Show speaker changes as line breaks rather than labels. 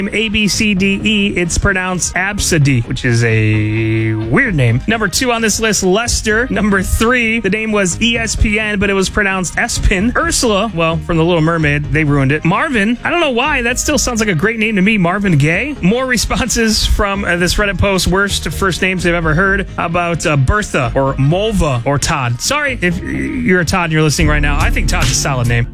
A, B, C, D, E, it's pronounced Absidy, which is a weird name. Number 2 on this list, Lester. Number 3, the name was ESPN, but it was pronounced Espin. Ursula, well, from The Little Mermaid, they ruined it. Marvin, I don't know why, that still sounds like a great name to me, Marvin Gaye. More responses from this Reddit post, worst first names they've ever heard, about Bertha or Mulva or Todd. Sorry if you're a Todd and you're listening right now. I think Todd's a solid name.